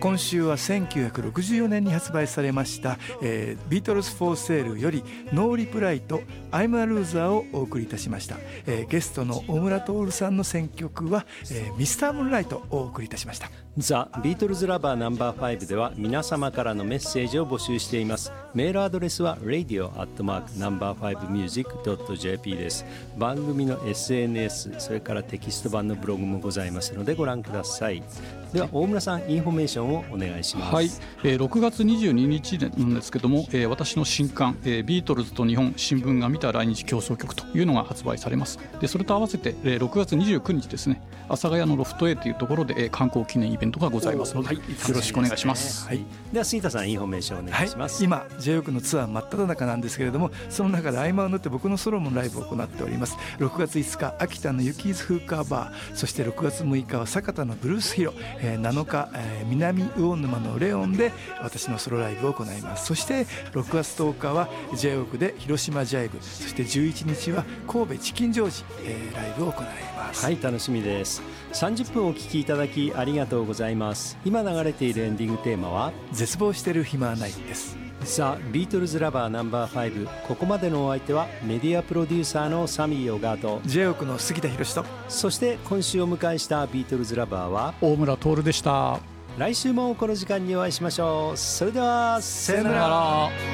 今週は1964年に発売されました、ビートルズ・フォー・セールよりノーリプライとアイム・ア・ルーザーをお送りいたしました。ゲストの大村徹さんの選曲は、ミスター・ムーンライトをお送りいたしました。 ザ・ビートルズラバーナンバー5では皆様からのメッセージを募集しています。メールアドレスは radio@no.5music.jp です。番組の SNS、 それからテキスト版のブログもございますのでご覧ください。では大村さん、インフォメーションをお願いします。 はい、6月22日なんですけども、私の新刊、ビートルズと日本新聞が見た来日競争曲というのが発売されます。でそれと合わせて、6月29日ですね、阿佐ヶ谷のロフト A というところで、観光記念イベントがございますので、よろしくお願いします。 では杉田さん、インフォメーションお願いします。 今 J-WOC のツアー真っ只中なんですけれども、その中で合間を縫って僕のソロのライブを行っております。6月5日秋田のユキーズフーカーバー、そして6月6日は酒田のブルースヒロ、7日、南魚沼のレオンで私のソロライブを行います。そして6月10日は J-WOC で広島ジャイブ、そして11日は神戸チキンジョージ、ライブを行います。 はい、楽しみです。30分お聞きいただきありがとうございます。今流れているエンディングテーマは絶望してる暇はないです。 ザ・ビートルズラバーナンバー5。ここまでのお相手はメディアプロデューサーのサミー・オガート、 J-WOC の杉田博と、 そして今週お迎えしたビートルズラバーは大村徹でした。 来週もこの時間にお会いしましょう。それではさよなさよなら。 ら。